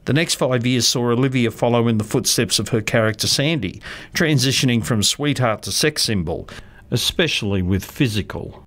The next 5 years saw Olivia follow in the footsteps of her character Sandy, transitioning from sweetheart to sex symbol, especially with physical.